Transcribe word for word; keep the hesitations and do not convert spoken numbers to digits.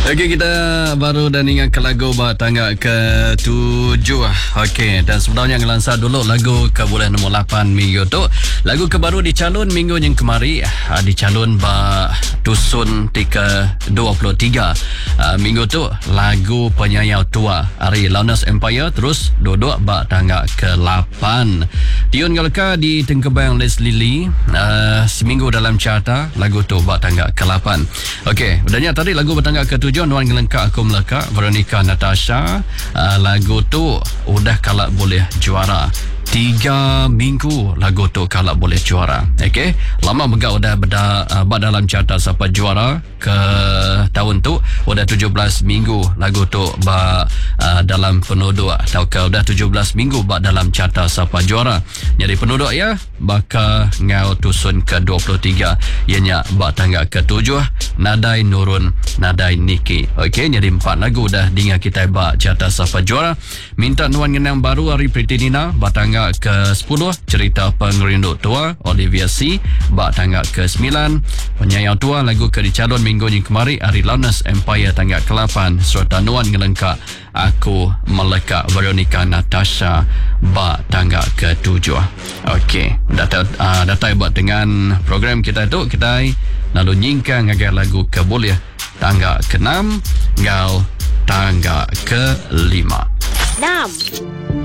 Okey, kita baru dan ingat ke lagu bertangga ke tujuh. Okey, dan sebenarnya ngelansa dulu lagu ke bulan nombor lapan minggu tu. Lagu ke baru dicalon minggu yang kemari, uh, dicalon ba Dusun Tika dua puluh tiga. Uh, minggu tu lagu penyayau tua Ari Lowness Empire terus duduk ba tangga ke lapan. Tiun Galka di Tengkebang Leslie Lee, uh, seminggu dalam carta lagu tu ba tangga ke lapan. Okey, udahnya tadi lagu bertangga ke tujuh Nuan Ngelengka Aku Melaka Veronica Natasha, uh, lagu tu udah kalak boleh juara tiga minggu lagu tu kalau boleh juara. Okey, lama megak udah beda uh, dalam carta siapa juara ke tahun tu udah tujuh belas minggu lagu tu ba uh, dalam penduduk atau ke udah tujuh belas minggu ba dalam carta siapa juara. Jadi penduduk ya baka ngau Dusun ke dua puluh tiga ianya ba tangga ke tujuh Nadai Nurun Nadai Niki. Okey, jadi empat lagu dah dengar kita ba carta siapa juara. Minta Nuan Ngenang baru Ari Priti Nina ba tangga ke sepuluh Cerita Pengerindu Tua Olivia C ba tangga ke sembilan Penyayau Tua lagu ke dicalon minggu yang kemari Ari Lowness Empire tangga ke lapan serta Nuan Ngelengka Aku Melaka Veronica Natasha ba tangga ke tujuh. Okey, data uh, data buat dengan program kita tu kita lalu nyingkang agar lagu ke boleh tangga ke enam ngau tangga ke lima. enam